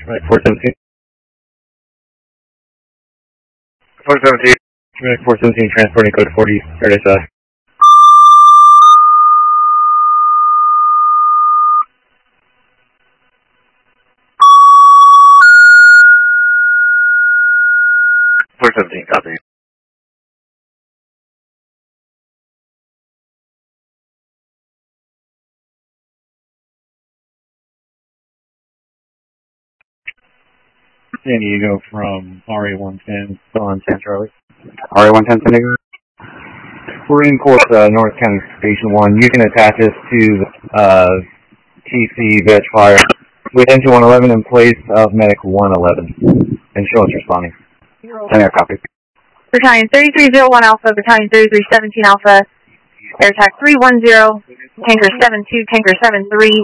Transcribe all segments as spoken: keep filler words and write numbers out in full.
Right, four seventeen. four seventeen. Right, four seventeen, transporting code forty, Paradise Valley. four seventeen, copy. San Diego from R A one ten, still on San Charlie. R A one ten San Diego? We're in court, uh, North County Station one. You can attach us to uh, T C Veg Fire with engine one eleven in place of medic one eleven. And show us responding. Send me a copy. Battalion thirty-three oh one Alpha, Battalion thirty-three seventeen Alpha, Air Attack three one zero, Tanker seven two, Tanker seven three,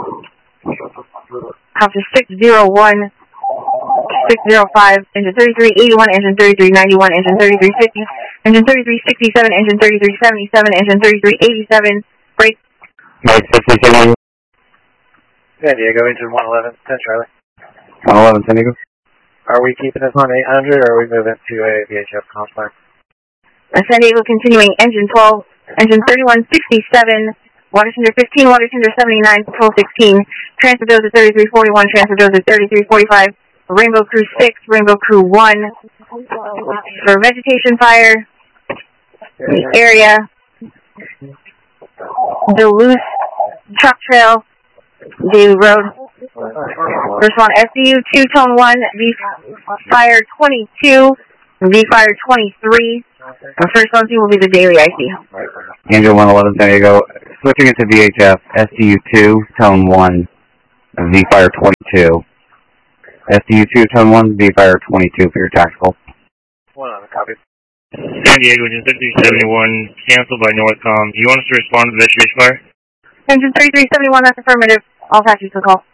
Copter six zero one, six zero five, Engine thirty-three eighty-one, Engine thirty-three ninety-one, Engine thirty-three fifty, Engine thirty-three sixty-seven, Engine thirty-three seventy-seven, Engine thirty-three eighty-seven, break. Mike sixty-seven. San Diego, engine one eleven, ten Charlie. one eleven San Diego. Are we keeping this on eight hundred or are we moving to a V H F complex? Uh, San Diego continuing, Engine twelve, Engine thirty-one sixty-seven, Water Tender fifteen, Water Tender seventy-nine, Patrol sixteen, Transfer Dozer thirty-three forty-one, Transfer Dozer thirty-three forty-five, Rainbow Crew six, Rainbow Crew one, for vegetation fire, the area, Duluth, Truck Trail, Daily Road. First one, S D U two, Tone one, V Fire twenty-two, V Fire twenty-three. The first one will be the Daily I C. Angel one eleven San Diego. Switching it to V H F, S D U two, Tone one, V Fire twenty-two. S D U two, Tone one, V Fire twenty-two for your tactical. One on the copy. San Diego, engine thirty-three seventy-one, canceled by Northcom. Do you want us to respond to the vegetation fire? Engine thirty-three seventy-one, that's affirmative. All taxis to call.